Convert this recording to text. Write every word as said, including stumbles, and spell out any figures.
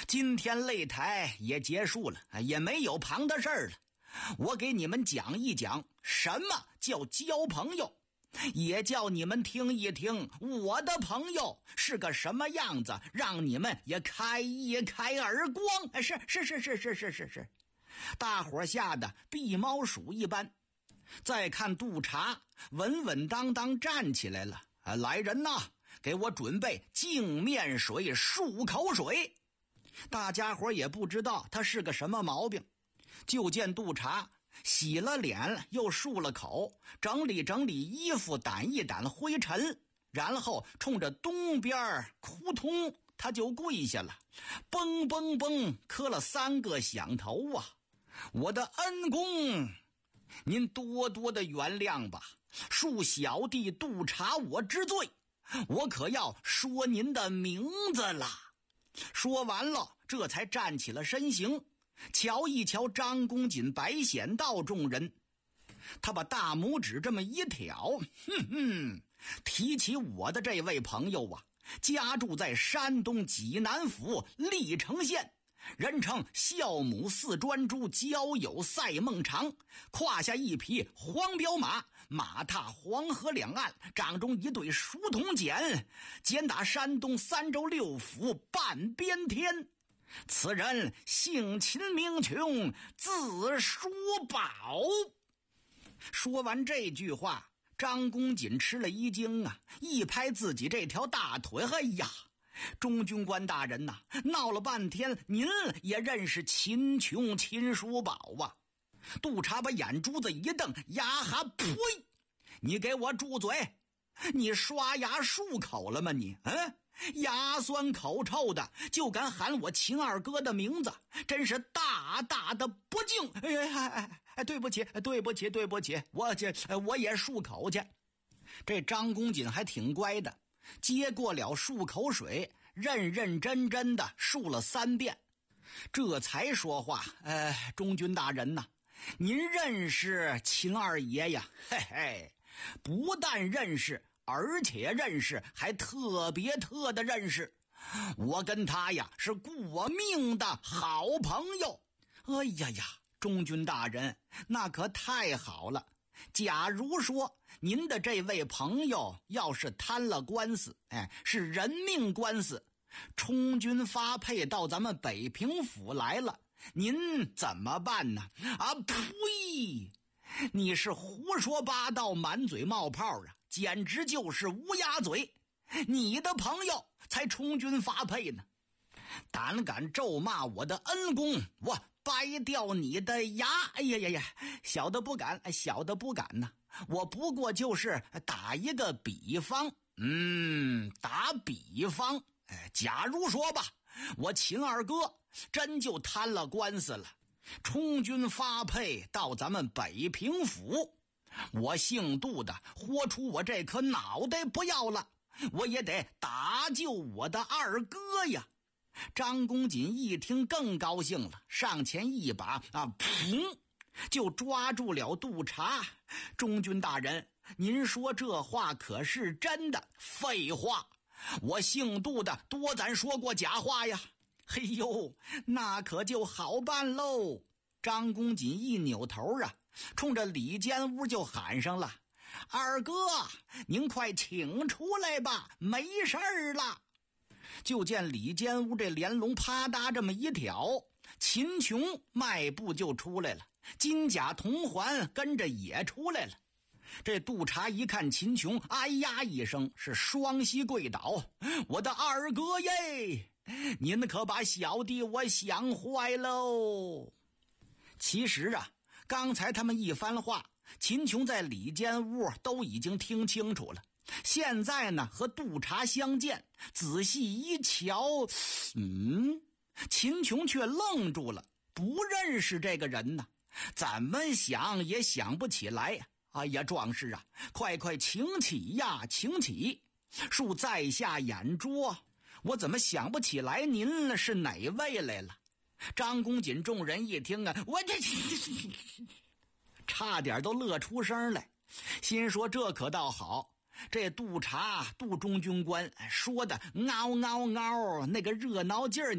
今天擂台也结束了，也没有旁的事儿了。我给你们讲一讲什么叫交朋友，也叫你们听一听我的朋友是个什么样子，让你们也开一开耳光。是是是是是是是是，大伙吓得避猫鼠一般。再看督察稳稳当当站起来了，啊，来人呐，给我准备净面水漱口水。大家伙也不知道他是个什么毛病，就见督察洗了脸又漱了口，整理整理衣服，掸一掸灰尘，然后冲着东边扑通他就跪下了，嘣嘣嘣磕了三个响头啊！我的恩公，您多多的原谅吧，恕小弟督察我之罪，我可要说您的名字了。说完了，这才站起了身形，瞧一瞧张公瑾、白显道众人，他把大拇指这么一挑，哼哼，提起我的这位朋友啊，家住在山东济南府历城县，人称孝母寺专诸，交友赛孟尝，胯下一匹黄骠马，马踏黄河两岸，掌中一对书童锏，肩打山东三州六府半边天。此人姓秦名琼，字叔宝。说完这句话，张公瑾吃了一惊啊，一拍自己这条大腿，哎呀，中军官大人呐、啊，闹了半天您也认识秦琼秦叔宝啊？督察把眼珠子一瞪，呀哈呸，你给我住嘴，你刷牙漱口了吗你？嗯，牙酸口臭的就敢喊我秦二哥的名字，真是大大的不敬。哎哎哎，对不起对不起对不起，我这我也漱口去。这张公瑾还挺乖的，接过了漱口水，认认真真的漱了三遍，这才说话。呃，中军大人呐，您认识秦二爷呀？嘿嘿，不但认识，而且认识，还特别特的认识。我跟他呀是过命的好朋友。哎呀呀，中军大人，那可太好了。假如说您的这位朋友要是摊了官司，哎，是人命官司，充军发配到咱们北平府来了，您怎么办呢？啊呸！你是胡说八道，满嘴冒泡啊，简直就是乌鸦嘴。你的朋友才充军发配呢，胆敢咒骂我的恩公，我掰掉你的牙！哎呀呀呀，小的不敢，小的不敢呐、啊。我不过就是打一个比方，嗯，打比方，哎，假如说吧，我秦二哥真就摊了官司了，充军发配到咱们北平府，我姓杜的豁出我这颗脑袋不要了，我也得打救我的二哥呀。张公瑾一听更高兴了，上前一把啊，砰，就抓住了督察。中军大人，您说这话可是真的？废话，我姓杜的多咱说过假话呀。嘿呦，那可就好办喽。张公瑾一扭头啊，冲着里间屋就喊上了：二哥，您快请出来吧，没事儿了。就见里间屋这帘笼啪嗒这么一挑，秦琼迈步就出来了，金甲铜环跟着也出来了。这督察一看秦琼，哎呀一声，是双膝跪倒：我的二哥耶，您可把小弟我想坏喽。其实啊，刚才他们一番话，秦琼在里间屋都已经听清楚了。现在呢，和督察相见，仔细一瞧，嗯，秦琼却愣住了，不认识这个人呢，怎么想也想不起来。哎呀，壮士啊，快快请起呀，请起！恕在下眼拙，我怎么想不起来您是哪位来了？张公瑾众人一听啊，我这差点都乐出声来，心说这可倒好。这督察杜中军官说的嗷嗷嗷那个热闹劲儿